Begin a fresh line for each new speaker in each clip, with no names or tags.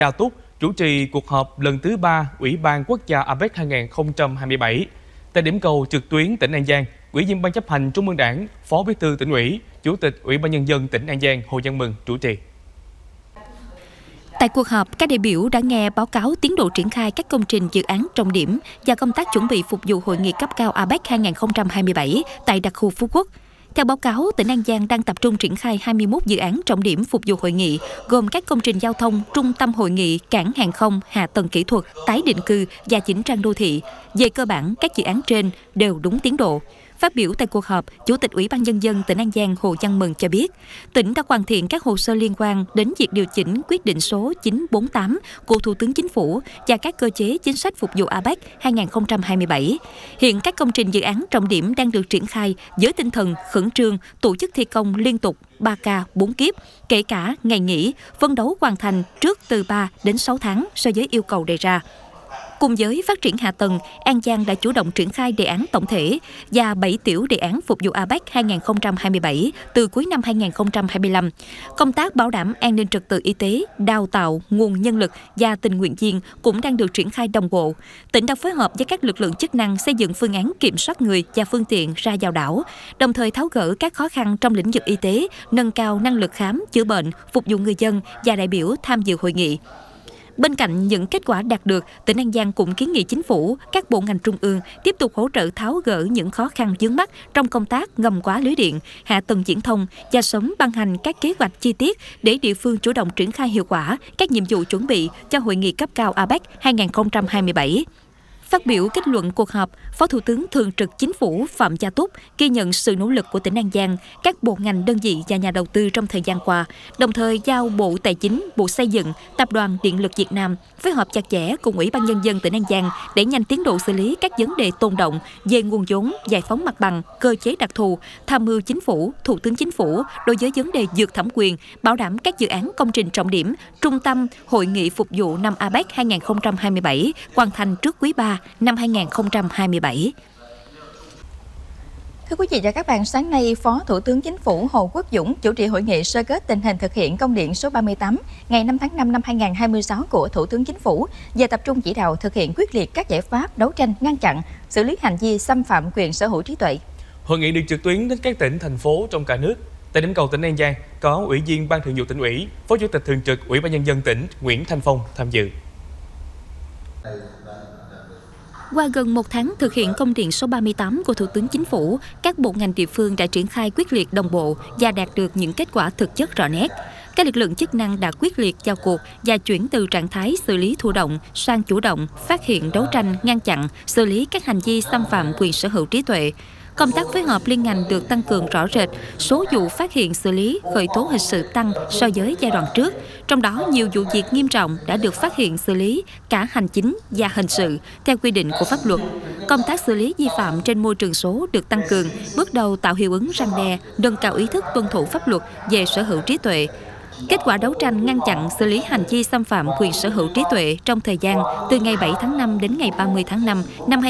Đào Túc chủ trì cuộc họp lần thứ 3 Ủy ban Quốc gia APEC 2027. Tại điểm cầu trực tuyến tỉnh An Giang, Ủy viên Ban chấp hành Trung ương Đảng, Phó Bí thư Tỉnh ủy, Chủ tịch Ủy ban Nhân dân tỉnh An Giang Hồ Văn Mừng chủ trì.
Tại cuộc họp, các đại biểu đã nghe báo cáo tiến độ triển khai các công trình dự án trọng điểm và công tác chuẩn bị phục vụ hội nghị cấp cao APEC 2027 tại đặc khu Phú Quốc. Theo báo cáo, tỉnh An Giang đang tập trung triển khai 21 dự án trọng điểm phục vụ hội nghị, gồm các công trình giao thông, trung tâm hội nghị, cảng hàng không, hạ tầng kỹ thuật, tái định cư và chỉnh trang đô thị. Về cơ bản, các dự án trên đều đúng tiến độ. Phát biểu tại cuộc họp, Chủ tịch Ủy ban Nhân dân tỉnh An Giang Hồ Văn Mừng cho biết, tỉnh đã hoàn thiện các hồ sơ liên quan đến việc điều chỉnh quyết định số 948 của Thủ tướng Chính phủ và các cơ chế chính sách phục vụ APEC 2027. Hiện các công trình dự án trọng điểm đang được triển khai với tinh thần khẩn trương, tổ chức thi công liên tục 3K 4 kiếp, kể cả ngày nghỉ, phấn đấu hoàn thành trước từ 3 đến 6 tháng so với yêu cầu đề ra. Cùng với phát triển hạ tầng, An Giang đã chủ động triển khai đề án tổng thể và 7 tiểu đề án phục vụ APEC 2027 từ cuối năm 2025. Công tác bảo đảm an ninh trật tự y tế, đào tạo, nguồn nhân lực và tình nguyện viên cũng đang được triển khai đồng bộ. Tỉnh đã phối hợp với các lực lượng chức năng xây dựng phương án kiểm soát người và phương tiện ra vào đảo, đồng thời tháo gỡ các khó khăn trong lĩnh vực y tế, nâng cao năng lực khám, chữa bệnh, phục vụ người dân và đại biểu tham dự hội nghị. Bên cạnh những kết quả đạt được, tỉnh An Giang cũng kiến nghị chính phủ, các bộ ngành trung ương tiếp tục hỗ trợ tháo gỡ những khó khăn vướng mắc trong công tác ngầm quá lưới điện, hạ tầng viễn thông và sớm ban hành các kế hoạch chi tiết để địa phương chủ động triển khai hiệu quả các nhiệm vụ chuẩn bị cho hội nghị cấp cao APEC 2027. Phát biểu kết luận cuộc họp, Phó Thủ tướng Thường trực Chính phủ Phạm Gia Túc ghi nhận sự nỗ lực của tỉnh An Giang, các bộ ngành đơn vị và nhà đầu tư trong thời gian qua, đồng thời giao Bộ Tài chính, Bộ Xây dựng, Tập đoàn Điện lực Việt Nam phối hợp chặt chẽ cùng Ủy ban Nhân dân tỉnh An Giang để nhanh tiến độ xử lý các vấn đề tồn động về nguồn vốn, giải phóng mặt bằng, cơ chế đặc thù, tham mưu Chính phủ, Thủ tướng Chính phủ đối với vấn đề vượt thẩm quyền, bảo đảm các dự án công trình trọng điểm, trung tâm, hội nghị phục vụ năm APEC 2027 hoàn thành trước quý 3 năm 2027.
Thưa quý vị và các bạn, sáng nay, Phó Thủ tướng Chính phủ Hồ Quốc Dũng chủ trì hội nghị sơ kết tình hình thực hiện công điện số 38 ngày 5 tháng 5 năm 2026 của Thủ tướng Chính phủ về tập trung chỉ đạo thực hiện quyết liệt các giải pháp đấu tranh, ngăn chặn, xử lý hành vi xâm phạm quyền sở hữu trí tuệ.
Hội nghị được trực tuyến đến các tỉnh, thành phố trong cả nước. Tại điểm cầu tỉnh An Giang có Ủy viên Ban Thường vụ Tỉnh ủy, Phó Chủ tịch Thường trực Ủy ban Nhân dân tỉnh Nguyễn Thanh Phong tham dự.
Qua gần 1 tháng thực hiện công điện số 38 của Thủ tướng Chính phủ, các bộ ngành địa phương đã triển khai quyết liệt đồng bộ và đạt được những kết quả thực chất rõ nét. Các lực lượng chức năng đã quyết liệt vào cuộc và chuyển từ trạng thái xử lý thụ động sang chủ động, phát hiện, đấu tranh, ngăn chặn, xử lý các hành vi xâm phạm quyền sở hữu trí tuệ. Công tác phối hợp liên ngành được tăng cường rõ rệt, số vụ phát hiện xử lý, khởi tố hình sự tăng so với giai đoạn trước. Trong đó, nhiều vụ việc nghiêm trọng đã được phát hiện xử lý cả hành chính và hình sự theo quy định của pháp luật. Công tác xử lý vi phạm trên môi trường số được tăng cường, bước đầu tạo hiệu ứng răn đe, nâng cao ý thức tuân thủ pháp luật về sở hữu trí tuệ. Kết quả đấu tranh ngăn chặn xử lý hành vi xâm phạm quyền sở hữu trí tuệ trong thời gian từ ngày 7 tháng 5 đến ngày 30 tháng 5 năm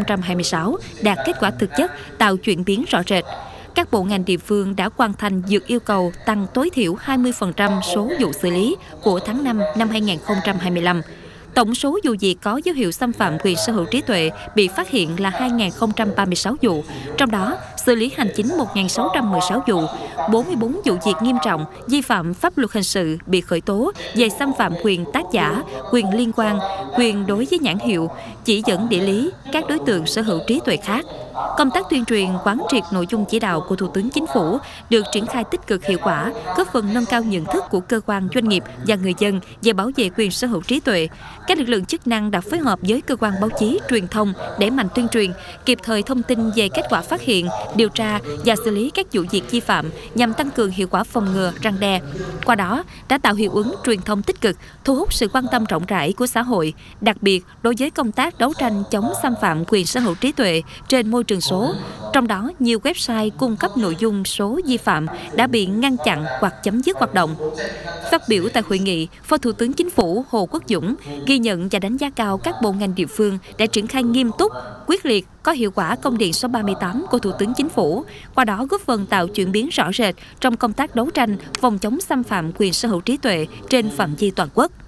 2026 đạt kết quả thực chất, tạo chuyển biến rõ rệt. Các bộ ngành địa phương đã hoàn thành vượt yêu cầu tăng tối thiểu 20% số vụ xử lý của tháng 5 năm 2025. Tổng số vụ việc có dấu hiệu xâm phạm quyền sở hữu trí tuệ bị phát hiện là 2.036 vụ, trong đó xử lý hành chính 1.616 vụ, 44 vụ việc nghiêm trọng vi phạm pháp luật hình sự bị khởi tố về xâm phạm quyền tác giả, quyền liên quan, quyền đối với nhãn hiệu, chỉ dẫn địa lý, các đối tượng sở hữu trí tuệ khác. Công tác tuyên truyền quán triệt nội dung chỉ đạo của Thủ tướng Chính phủ được triển khai tích cực hiệu quả, góp phần nâng cao nhận thức của cơ quan, doanh nghiệp và người dân về bảo vệ quyền sở hữu trí tuệ. Các lực lượng chức năng đã phối hợp với cơ quan báo chí, truyền thông đẩy mạnh tuyên truyền, kịp thời thông tin về kết quả phát hiện, điều tra và xử lý các vụ việc vi phạm nhằm tăng cường hiệu quả phòng ngừa, răn đe. Qua đó đã tạo hiệu ứng truyền thông tích cực, thu hút sự quan tâm rộng rãi của xã hội, đặc biệt đối với công tác đấu tranh chống xâm phạm quyền sở hữu trí tuệ trên môi trường số. Trong đó, nhiều website cung cấp nội dung số vi phạm đã bị ngăn chặn hoặc chấm dứt hoạt động. Phát biểu tại hội nghị, Phó Thủ tướng Chính phủ Hồ Quốc Dũng ghi nhận và đánh giá cao các bộ ngành địa phương đã triển khai nghiêm túc, quyết liệt, có hiệu quả công điện số 38 của Thủ tướng Chính phủ, qua đó góp phần tạo chuyển biến rõ rệt trong công tác đấu tranh phòng chống xâm phạm quyền sở hữu trí tuệ trên phạm vi toàn quốc.